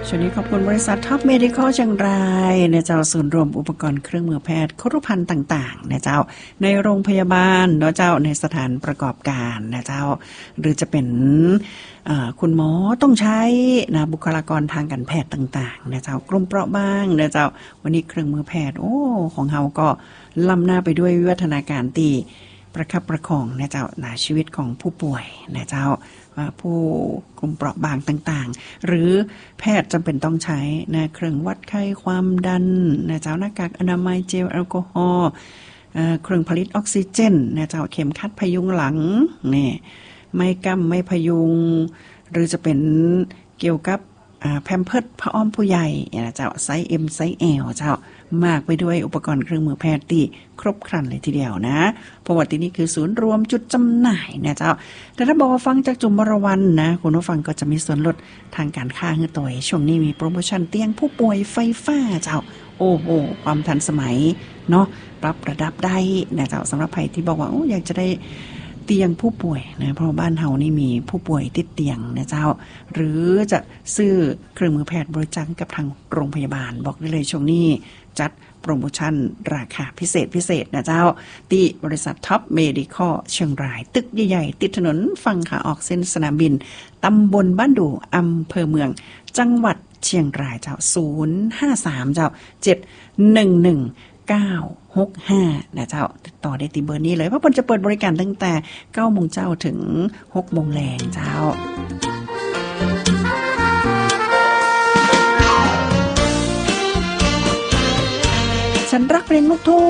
ช่วงนี้ขอบคุณบริษัทท็อปเมดิคอลเชียงรายนะเจ้าศูนย์รวมอุปกรณ์เครื่องมือแพทย์ครุภัณฑ์ต่างๆนะเจ้าในโรงพยาบาลนะเจ้าในสถานประกอบการนะเจ้าหรือจะเป็นคุณหมอต้องใช้นะบุคลากรทางการแพทย์ต่างๆนะเจ้ากลุ่มเปราะบางนะเจ้าวันนี้เครื่องมือแพทย์ของเฮาก็ล้ำหน้าไปด้วยวิวัฒนาการที่ประคับประคองนะเจ้าชีวิตของผู้ป่วยนะเจ้าผู้กลุ่มเปราะบางต่างๆหรือแพทย์จำเป็นต้องใช้นะเครื่องวัดไข้ความดันนะเจ้าหน้ากากอนามัยเจลแอลกอฮอล์เครื่องผลิตออกซิเจนนะเจ้าเข็มขัดพยุงหลังนี่ไม่กำไม่พยุงหรือจะเป็นเกี่ยวกับแพมเพิร์สผ้าอ้อมผู้ใหญ่นะเจ้าไซส์ M ไซส์ L เจ้ามากไปด้วยอุปกรณ์เครื่องมือแพทย์ที่ครบครันเลยทีเดียวนะเพราะว่าที่นี่คือศูนย์รวมจุดจำหน่ายนะเจ้าแต่ถ้าบอกว่าฟังจากจุมรวันนะคุณผู้ฟังก็จะมีส่วนลดทางการค้าเงินตัวช่วงนี้มีโปรโมชั่นเตียงผู้ป่วยไฟฟ้าเจ้าโอ้โหความทันสมัยเนาะปรับระดับได้นะเจ้าสำหรับใครที่บอกว่าอยากจะได้เตียงผู้ป่วยนะเพราะบ้านเฮานี่มีผู้ป่วยติดเตียงนะเจ้าหรือจะซื้อเครื่องมือแพทย์บริจาคกับทางโรงพยาบาลบอกได้เลยช่วงนี้จัดโปรโมชั่นราคาพิเศษนะเจ้าที่บริษัทท็อปเมดิคอลเชียงรายตึกใหญ่ๆติดถนนฝั่งขาออกเส้นสนามบินตำบลบ้านดูอำเภอเมืองจังหวัดเชียงรายเจ้า053เจ้า711 965นะเจ้าติดต่อได้ที่เบอร์นี้เลยเพราะเพิ่นจะเปิดบริการตั้งแต่ 9 โมงเจ้าถึง 6 โมงแลงเจ้าฉันรักเพลงลูกทุ่ง